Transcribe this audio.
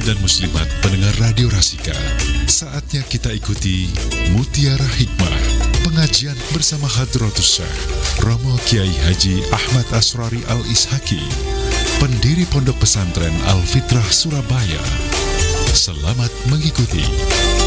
dan muslimat pendengar Radio Rasika, saatnya kita ikuti Mutiara Hikmah, pengajian bersama Hadratus Syekh Romo Kiai Haji Ahmad Asrari Al-Ishaki, pendiri Pondok Pesantren Al-Fitrah Surabaya. Selamat mengikuti.